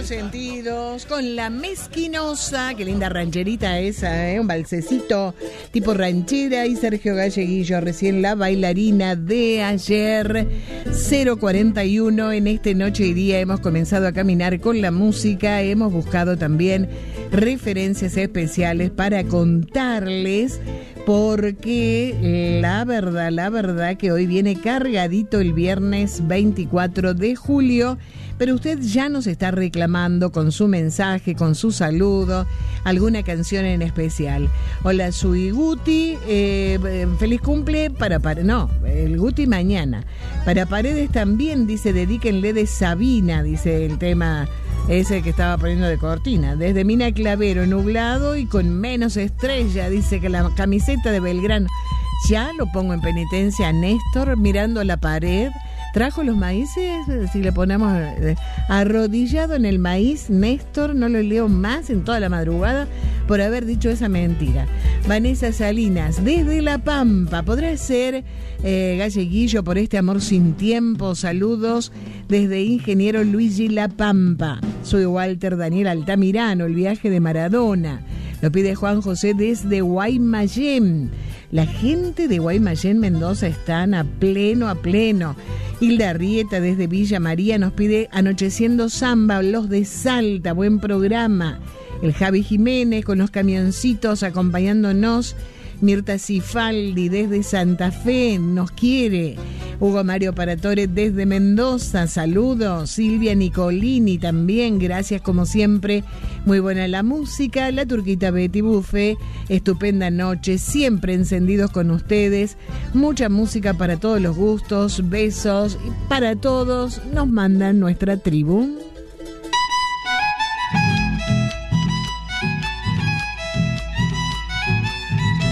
sentidos, con La Mezquinosa, qué linda rancherita esa, un balsecito tipo ranchera, y Sergio Galleguillo, recién La Bailarina de ayer. 041 en este Noche y Día hemos comenzado a caminar con la música, hemos buscado también referencias especiales para contarles, porque la verdad que hoy viene cargadito el viernes 24 de julio, pero usted ya nos está reclamando con su mensaje, con su saludo, alguna canción en especial. Hola, soy Guti, feliz cumple para no, el Guti mañana. Para Paredes también, dice, dedíquenle de Sabina, dice el tema ese que estaba poniendo de cortina. Desde Mina Clavero, nublado y con menos estrella, dice que la camiseta de Belgrano. Ya lo pongo en penitencia a Néstor, mirando a la pared. Trajo los maíces, si le ponemos arrodillado en el maíz, Néstor, no lo leo más en toda la madrugada por haber dicho esa mentira. Vanessa Salinas, desde La Pampa, podrá ser Galleguillo por este amor sin tiempo. Saludos desde Ingeniero Luigi La Pampa. Soy Walter Daniel Altamirano, el viaje de Maradona. Lo pide Juan José desde Guaymallén. La gente de Guaymallén, Mendoza, están a pleno. Hilda Arrieta desde Villa María nos pide Anocheciendo Samba, los de Salta, buen programa. El Javi Jiménez con los camioncitos acompañándonos. Mirta Cifaldi desde Santa Fe nos quiere. Hugo Mario Paratore desde Mendoza, saludos. Silvia Nicolini también, gracias como siempre. Muy buena la música. La Turquita Betty Buffet, estupenda noche, siempre encendidos con ustedes. Mucha música para todos los gustos, besos para todos. Nos mandan nuestra tribu.